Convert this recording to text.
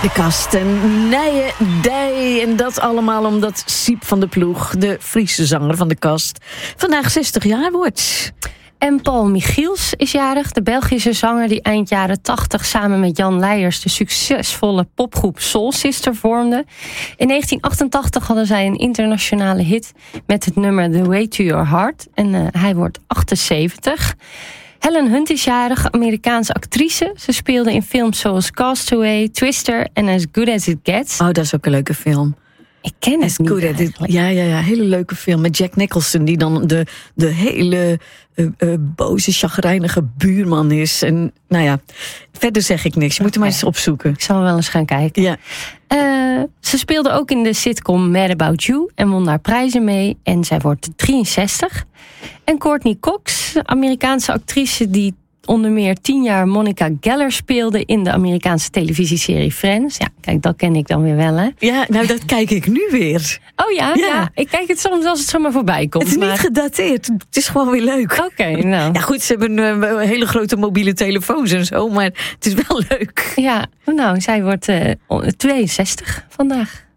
De kast en Nije Dij. En dat allemaal omdat Siep van de Ploeg, de Friese zanger van de kast, vandaag 60 jaar wordt. En Paul Michiels is jarig, de Belgische zanger die eind jaren 80 samen met Jan Leijers de succesvolle popgroep Soul Sister vormde. In 1988 hadden zij een internationale hit met het nummer The Way to Your Heart. En hij wordt 78. Helen Hunt is jarig, Amerikaanse actrice. Ze speelde in films zoals Castaway, Twister en As Good As It Gets. Oh, dat is ook een leuke film. Ik ken het niet eigenlijk. Ja, hele leuke film met Jack Nicholson, die dan de hele boze, chagrijnige buurman is. En nou ja, verder zeg ik niks. Je moet er maar eens opzoeken. Ik zal wel eens gaan kijken. Ja. Ze speelde ook in de sitcom Mad About You en won daar prijzen mee. En zij wordt 63. En Courtney Cox, Amerikaanse actrice die onder meer 10 jaar Monica Geller speelde in de Amerikaanse televisieserie Friends. Ja, kijk, dat ken ik dan weer wel, hè? Ja, nou dat kijk ik nu weer. Oh ja? Ik kijk het soms als het zomaar voorbij komt. Het is niet gedateerd, het is gewoon weer leuk. Oké, nou. Ja goed, ze hebben hele grote mobiele telefoons en zo, maar het is wel leuk. Ja, nou, zij wordt 62 vandaag.